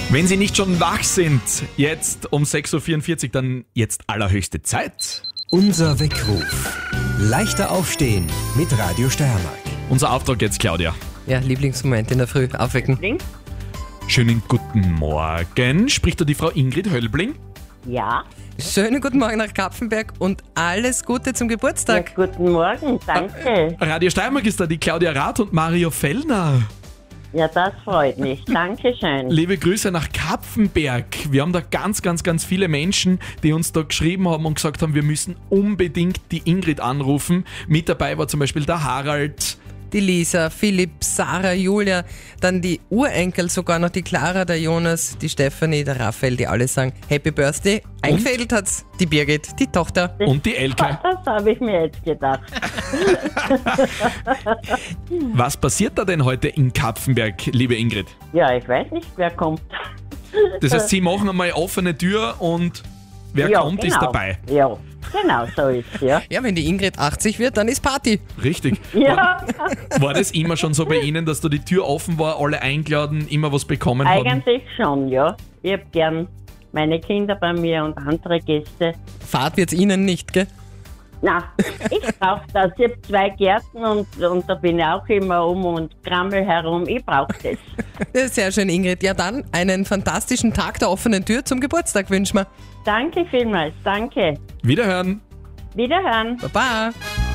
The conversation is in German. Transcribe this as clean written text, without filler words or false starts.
Wenn Sie nicht schon wach sind, jetzt um 6.44 Uhr, dann jetzt allerhöchste Zeit. Unser Weckruf. Leichter aufstehen mit Radio Steiermark. Unser Auftrag jetzt, Claudia. Ja, Lieblingsmoment in der Früh, aufwecken. Schönen guten Morgen. Spricht da die Frau Ingrid Höllbling? Ja, Schönen guten Morgen nach Kapfenberg und alles Gute zum ja, Geburtstag. guten Morgen, danke. Radio Steiermark ist da die Claudia Rath und Mario Fellner. Ja, das freut mich, danke schön. Liebe Grüße nach Kapfenberg. Wir haben da ganz viele Menschen, die uns da geschrieben haben und gesagt haben, wir müssen unbedingt die Ingrid anrufen. Mit dabei war zum Beispiel der Harald. Die Lisa, Philipp, Sarah, Julia, dann die Urenkel, sogar noch die Clara, der Jonas, die Stefanie, der Raphael, die alle sagen Happy Birthday. Eingefädelt hat's die Birgit, die Tochter. Und die Elke. Das habe ich mir jetzt gedacht. Was passiert da denn heute in Kapfenberg, liebe Ingrid? Ja, ich weiß nicht, wer kommt. Das heißt, Sie machen einmal offene Tür und wer Ja, kommt, genau. ist dabei. Ja, genau so ist es, ja. Ja, wenn die Ingrid 80 wird, dann ist Party. Richtig. Ja, War das immer schon so bei Ihnen, dass da die Tür offen war, alle eingeladen, immer was bekommen haben? eigentlich schon, ja. Ich habe gern meine Kinder bei mir und andere Gäste. Fahrt wird's Ihnen nicht, gell? Na, ich brauche das. Ich habe 2 Gärten und da bin ich auch immer und krammel herum. Ich brauche das. Das ist sehr schön, Ingrid. Ja, dann einen fantastischen Tag der offenen Tür zum Geburtstag wünschen wir. Danke vielmals, danke. Wiederhören. Wiederhören. Baba!